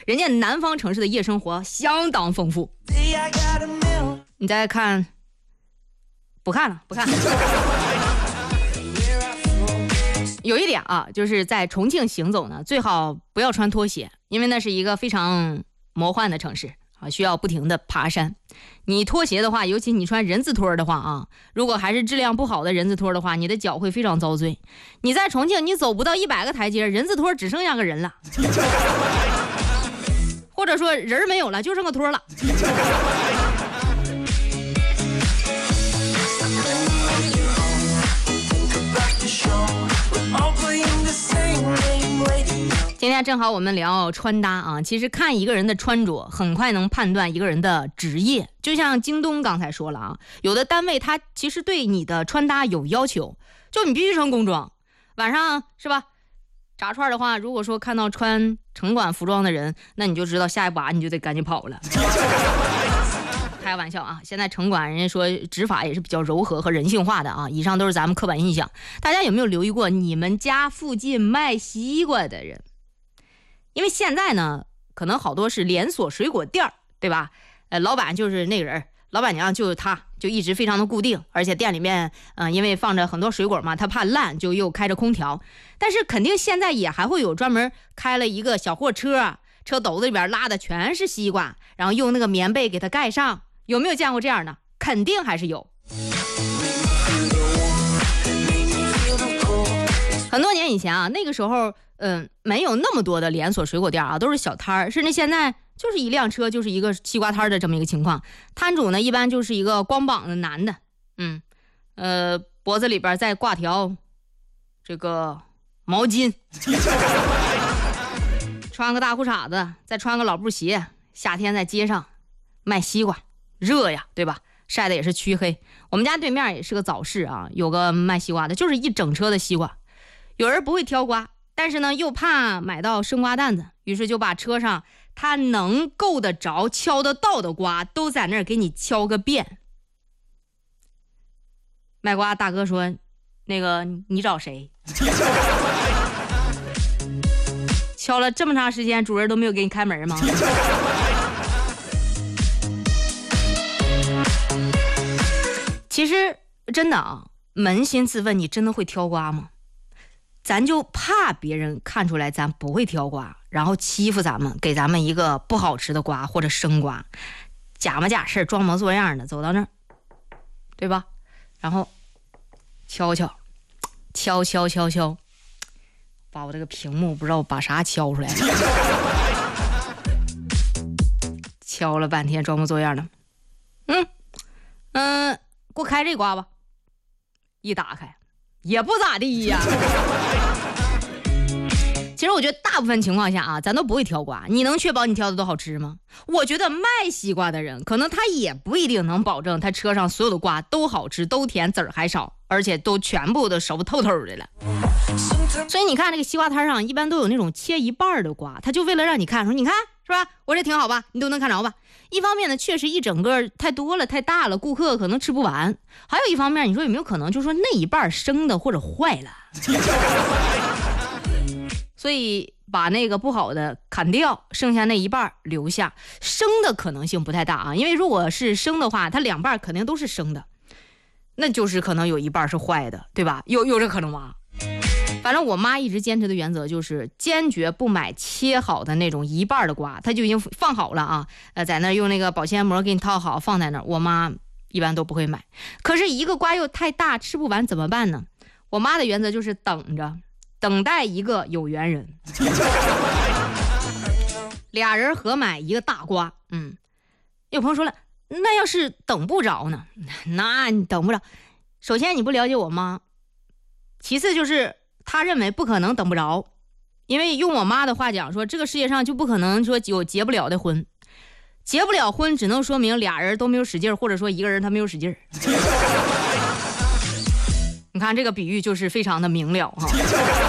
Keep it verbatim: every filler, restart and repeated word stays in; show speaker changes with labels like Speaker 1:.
Speaker 1: 人家南方城市的夜生活相当丰富。你再看，不看了，不看了。有一点啊，就是在重庆行走呢，最好不要穿拖鞋，因为那是一个非常魔幻的城市啊，需要不停的爬山。你拖鞋的话，尤其你穿人字拖的话啊，如果还是质量不好的人字拖的话，你的脚会非常遭罪。你在重庆，你走不到一百个台阶，人字拖只剩下个人了，或者说人没有了，就剩个拖了。今天正好我们聊穿搭啊，其实看一个人的穿着很快能判断一个人的职业。就像京东刚才说了啊，有的单位他其实对你的穿搭有要求，就你必须穿工装，晚上是吧？炸串的话，如果说看到穿城管服装的人，那你就知道下一把你就得赶紧跑了。开玩笑啊，现在城管人家说执法也是比较柔和和人性化的啊。以上都是咱们刻板印象，大家有没有留意过你们家附近卖西瓜的人？因为现在呢，可能好多是连锁水果店，对吧？呃，老板就是那个人，老板娘就是他，就一直非常的固定，而且店里面，嗯、呃，因为放着很多水果嘛，他怕烂，就又开着空调。但是肯定现在也还会有专门开了一个小货车，车斗子里边拉的全是西瓜，然后用那个棉被给它盖上。有没有见过这样的？肯定还是有。很多年以前啊，那个时候嗯、呃，没有那么多的连锁水果店啊，都是小摊儿，甚至现在就是一辆车就是一个西瓜摊的这么一个情况。摊主呢一般就是一个光膀的男的，嗯呃脖子里边再挂条这个毛巾，穿个大裤衩子，再穿个老布鞋，夏天在街上卖西瓜，热呀，对吧？晒的也是黢黑。我们家对面也是个早市啊，有个卖西瓜的，就是一整车的西瓜。有人不会挑瓜，但是呢又怕买到生瓜蛋子，于是就把车上他能够得着敲得到的瓜都在那儿给你敲个遍。卖瓜大哥说，那个你找谁？敲了这么长时间，主人都没有给你开门吗？其实真的啊，扪心自问，你真的会挑瓜吗？咱就怕别人看出来咱不会挑瓜，然后欺负咱们，给咱们一个不好吃的瓜或者生瓜，假模假式装模作样的走到那儿，对吧？然后敲敲敲敲敲敲，把我这个屏幕不知道把啥敲出来了，敲了半天装模作样的，嗯嗯、呃，给我开这瓜吧。一打开也不咋地呀。其实我觉得大部分情况下啊，咱都不会挑瓜，你能确保你挑的都好吃吗？我觉得卖西瓜的人可能他也不一定能保证他车上所有的瓜都好吃，都甜，籽儿还少，而且都全部都熟透透的了。所以你看这个西瓜摊上一般都有那种切一半的瓜，他就为了让你看，说你看是吧，我这挺好吧，你都能看着吧。一方面呢，确实一整个太多了太大了，顾客可能吃不完。还有一方面，你说有没有可能就是说那一半生的或者坏了，所以把那个不好的砍掉，剩下那一半留下。生的可能性不太大啊，因为如果是生的话，它两半肯定都是生的，那就是可能有一半是坏的，对吧？有有这可能吗？反正我妈一直坚持的原则就是坚决不买切好的那种一半的瓜，她就已经放好了啊，呃，在那用那个保鲜膜给你套好放在那儿，我妈一般都不会买。可是一个瓜又太大吃不完怎么办呢？我妈的原则就是等着，等待一个有缘人。俩人合买一个大瓜，嗯，有朋友说了，那要是等不着呢？那你等不着。首先你不了解我妈，其次就是他认为不可能等不着，因为用我妈的话讲说，这个世界上就不可能说有结不了的婚，结不了婚只能说明俩人都没有使劲，或者说一个人他没有使劲。你看这个比喻就是非常的明了哈。